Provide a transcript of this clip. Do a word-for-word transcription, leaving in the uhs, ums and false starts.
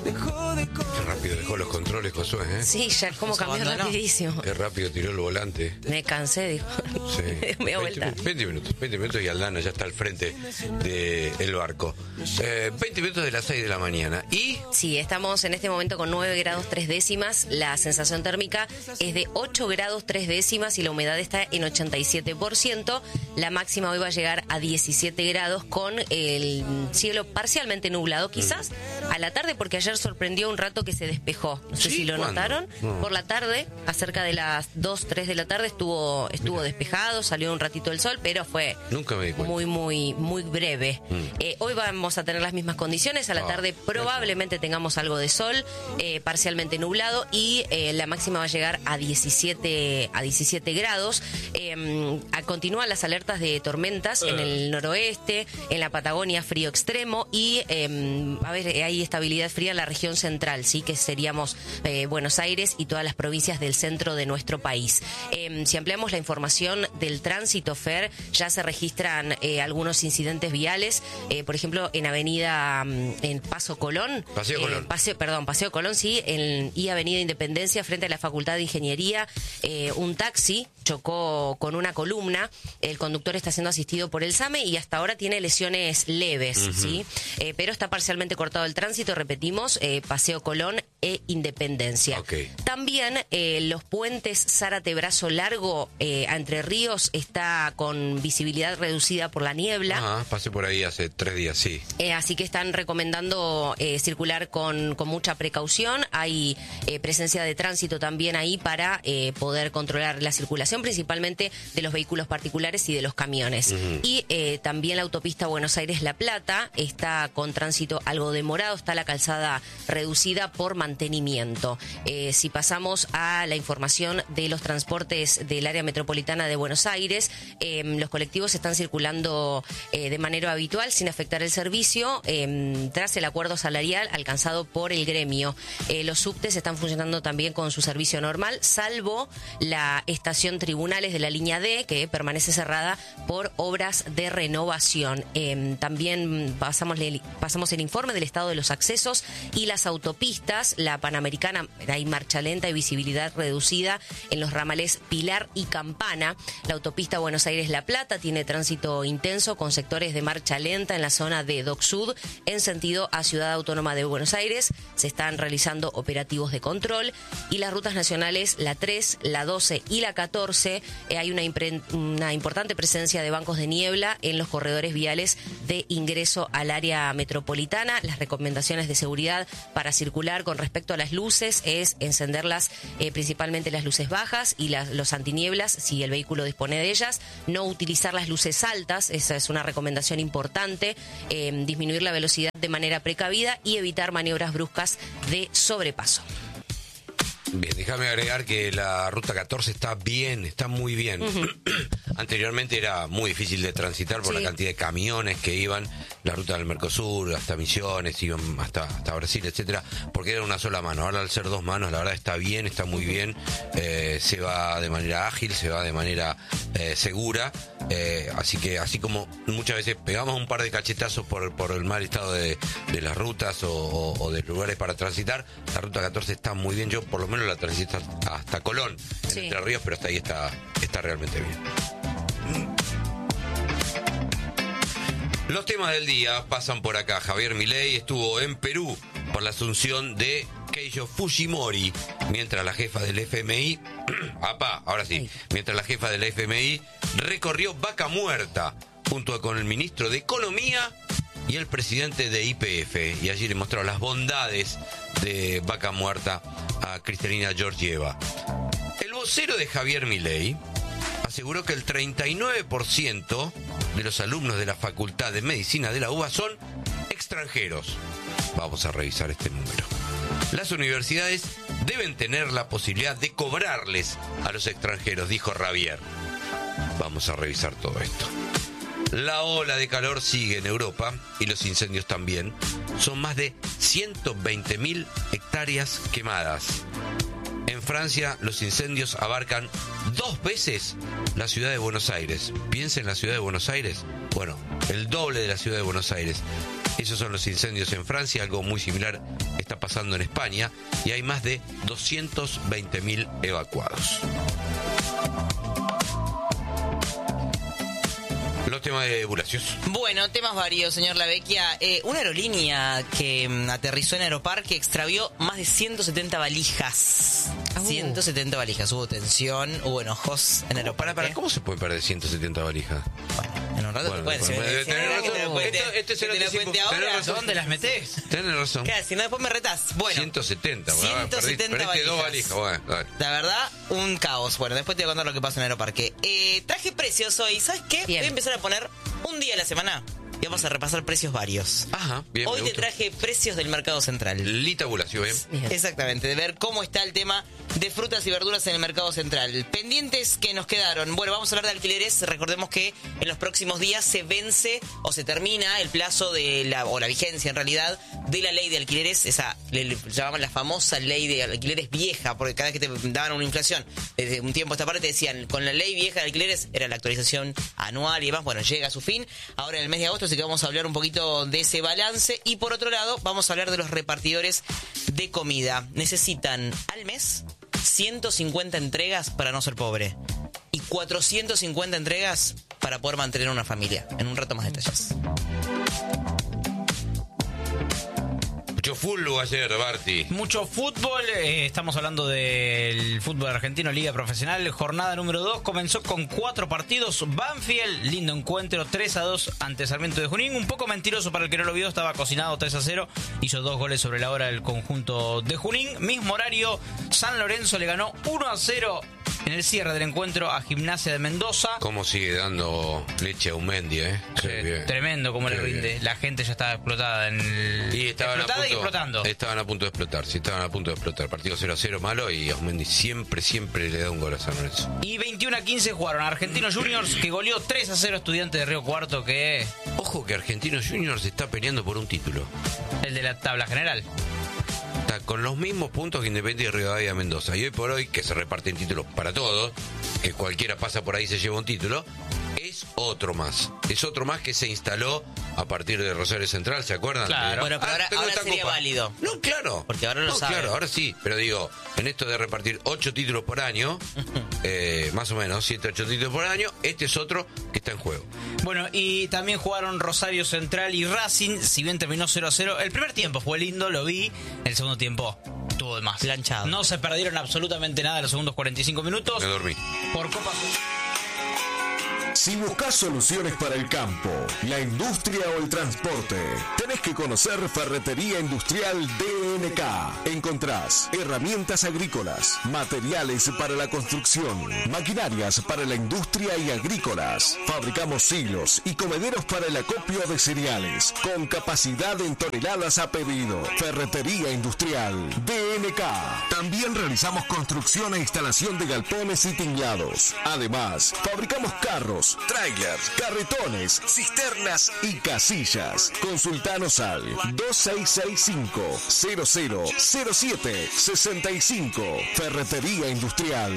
Qué rápido dejó los controles, Josué, ¿eh? Sí, ya como Nos cambió abandonó. rapidísimo. Qué rápido tiró el volante. Me cansé, dijo. Sí. Me da vuelta. veinte minutos, veinte minutos y Aldana ya está al frente del barco. Eh, veinte minutos de las seis de la mañana. Y Sí, estamos en este momento con nueve grados tres décimas. La sensación térmica es de ocho grados tres décimas y la humedad está en ochenta y siete por ciento. La máxima hoy va a llegar a diecisiete grados con el cielo parcialmente nublado. Quizás a la tarde, porque ayer sorprendió un rato que se despejó. No sé ¿Sí? si lo ¿Cuándo? notaron. No. Por la tarde, acerca de las dos, tres de la tarde, estuvo estuvo despejado, salió un ratito el sol, pero fue nunca me di cuenta. muy, muy, muy breve. Mm. Eh, hoy vamos a tener las mismas condiciones. A la Ah, tarde probablemente tengamos algo de sol, eh, parcialmente nublado, y eh, la máxima va a llegar a diecisiete, a diecisiete grados. Eh, a, continúan las alertas de tormentas en el noroeste, en la Patagonia, frío extremo, y eh, a ver, hay estabilidad fría en la región central, sí, que seríamos eh, Buenos Aires y todas las provincias del centro de nuestro país. Eh, si ampliamos la información del tránsito, Fer, ya se registran eh, algunos incidentes viales, eh, por ejemplo, en Avenida, mm, en Paso Colón. Paseo eh, Colón. Paseo, perdón, Paseo Colón, sí, en, y Avenida Independencia, frente a la Facultad de Ingeniería, eh, un taxi chocó con una columna. El conductor está siendo asistido por el SAME y hasta ahora tiene lesiones leves, Ujú. ¿sí? Eh, pero está parcialmente cortado el tránsito, repetimos, eh, Paseo Colón e Independencia. Ok. También eh, los puentes Zárate Brazo Largo eh, a Entre Ríos está con visibilidad reducida por la niebla. Ah, pasé por ahí hace tres días, sí. Eh, así que están recomendando eh, circular con, con mucha precaución. Hay eh, presencia de tránsito también ahí para eh, poder controlar la circulación, principalmente de los vehículos particulares y de los camiones. Ujú. Y eh, también la autopista Buenos Aires-La Plata está con tránsito algo demorado, está la calzada reducida por mantenimiento. Eh, si pasamos a la información de los transportes del área metropolitana de Buenos Aires, eh, los colectivos están circulando eh, de manera habitual sin afectar el servicio eh, tras el acuerdo salarial alcanzado por el gremio. Eh, los subtes están funcionando también con su servicio normal, salvo la estación Tribunales de la línea D, que permanece cerrada por obras de renovación. Eh, también pasamos, pasamos el informe del estado de los accesos y las autopistas. La Panamericana, hay marcha lenta y visibilidad reducida en los ramales Pilar y Campana. La autopista Buenos Aires-La Plata tiene tránsito intenso con sectores de marcha lenta en la zona de Doc Sud en sentido a Ciudad Autónoma de Buenos Aires. Se están realizando operativos de control, y las rutas nacionales, la tres, la doce y la catorce, eh, hay una, impre- una importante presencia de bancos de niebla en los corredores viales de ingreso al área metropolitana. Las recomendaciones de seguridad para circular con respecto a las luces es encenderlas, eh, principalmente las luces bajas y las, los antinieblas, si el vehículo dispone de ellas. No utilizar las luces altas, esa es una recomendación importante. Eh, disminuir la velocidad de manera precavida y evitar maniobras bruscas de sobrepaso. Bien, déjame agregar que la ruta catorce está bien, está muy bien. Ujú. Anteriormente era muy difícil de transitar por Sí. la cantidad de camiones que iban, la ruta del Mercosur, hasta Misiones, iban hasta, hasta Brasil, etcétera, porque era una sola mano. Ahora al ser dos manos, la verdad está bien, está muy bien, eh, se va de manera ágil, se va de manera eh, segura, eh, así que así como muchas veces pegamos un par de cachetazos por, por el mal estado de, de las rutas o, o, o de lugares para transitar, la ruta catorce está muy bien. Yo por lo menos la transito hasta, hasta Colón, en Sí. Entre Ríos, pero hasta ahí está, está realmente bien. Los temas del día pasan por acá. Javier Milei estuvo en Perú por la asunción de Keijo Fujimori, mientras la jefa del F M I, apa, ahora sí, mientras la jefa del F M I recorrió Vaca Muerta junto con el ministro de Economía y el presidente de Y P F, y allí le mostraron las bondades de Vaca Muerta a Cristalina Georgieva. El vocero de Javier Milei aseguró que el treinta y nueve por ciento de los alumnos de la Facultad de Medicina de la U B A son extranjeros. Vamos a revisar este número. Las universidades deben tener la posibilidad de cobrarles a los extranjeros, dijo Javier. Vamos a revisar todo esto. La ola de calor sigue en Europa y los incendios también. Son más de ciento veinte mil hectáreas quemadas. En Francia, los incendios abarcan dos veces la ciudad de Buenos Aires. Piensa en la ciudad de Buenos Aires. Bueno, el doble de la ciudad de Buenos Aires. Esos son los incendios en Francia, algo muy similar está pasando en España y hay más de doscientos veinte mil evacuados. Los temas de Bulacios. Bueno, temas varios, señor Lavecchia. Eh, una aerolínea que mm, aterrizó en Aeroparque extravió más de ciento setenta valijas. Uh. ciento setenta valijas. Hubo tensión, hubo enojos en Aeroparque. Para, para, ¿cómo se puede perder ciento setenta valijas? Bueno, en un rato bueno, te pueden decir. Este se lo cuente ahora. ¿Dónde las metés? Tenés razón. Claro, si no después me retás. Bueno. ciento setenta. ciento setenta valijas. Dos valijas. Bueno, dale. La verdad, un caos. Bueno, después te voy a contar lo que pasa en Aeroparque. Eh, traje precios hoy. ¿Sabes qué? Bien. Voy a empezar a poner un día a la semana y vamos a repasar precios varios. Ajá, bien. Hoy te traje precios del mercado central. Lita Bulacio, bien. bien. Exactamente, de ver cómo está el tema de frutas y verduras en el mercado central. Pendientes que nos quedaron. Bueno, vamos a hablar de alquileres. Recordemos que en los próximos días se vence o se termina el plazo de la, o la vigencia en realidad, de la ley de alquileres. Esa le, le llamaban la famosa ley de alquileres vieja, porque cada vez que te daban una inflación, desde un tiempo a esta parte decían, con la ley vieja de alquileres era la actualización anual y demás. Bueno, llega a su fin. Ahora en el mes de agosto, así que vamos a hablar un poquito de ese balance. Y por otro lado, vamos a hablar de los repartidores de comida. Necesitan al mes ciento cincuenta entregas para no ser pobre y cuatrocientas cincuenta entregas para poder mantener una familia. En un rato más detalles. Mucho fútbol ayer, Barty. Mucho fútbol, eh, estamos hablando del fútbol argentino, Liga Profesional, jornada número dos, comenzó con cuatro partidos. Banfield, lindo encuentro, tres a dos ante Sarmiento de Junín, un poco mentiroso para el que no lo vio, estaba cocinado tres a cero, hizo dos goles sobre la hora el conjunto de Junín. Mismo horario, San Lorenzo le ganó uno a cero en el cierre del encuentro a Gimnasia de Mendoza. Cómo sigue dando leche a Umendi, ¿eh? Sí, tremendo como Qué le rinde. Bien. La gente ya estaba explotada en el... Y estaban explotada a punto, y explotando. Estaban a punto de explotar, sí, estaban a punto de explotar. Partido cero a cero malo y Umendi siempre, siempre le da un gol a San Lorenzo. Y veintiuno a quince jugaron Argentinos Juniors, que goleó tres a cero a Estudiantes de Río Cuarto, que... Ojo que Argentinos Juniors está peleando por un título. El de la tabla general. Está con los mismos puntos que Independiente de Rivadavia Mendoza. Y hoy por hoy, que se reparten títulos para todos, que cualquiera pasa por ahí y se lleva un título, es otro más. Es otro más que se instaló a partir de Rosario Central, ¿se acuerdan? Claro. Bueno, pero ah, ahora, ahora sería copa. válido. No, claro. Porque ahora lo no, saben. Claro, ahora sí. Pero digo, en esto de repartir ocho títulos por año, eh, más o menos, siete, ocho títulos por año, este es otro que está en juego. Bueno, y también jugaron Rosario Central y Racing, si bien terminó cero a cero. El primer tiempo fue lindo, lo vi. El segundo tiempo tuvo de más. Planchado. No se perdieron absolutamente nada en los segundos cuarenta y cinco minutos. Me dormí. Por Copa... Si buscas soluciones para el campo, la industria o el transporte, tenés que conocer Ferretería Industrial D N K. Encontrás herramientas agrícolas, materiales para la construcción, maquinarias para la industria y agrícolas. Fabricamos silos y comederos para el acopio de cereales, con capacidad en toneladas a pedido. Ferretería Industrial D N K. También realizamos construcción e instalación de galpones y tinglados. Además, fabricamos carros, trailers, carretones, cisternas y casillas. Consultanos al dos seis seis cinco, cero cero cero siete seis cinco. Ferretería Industrial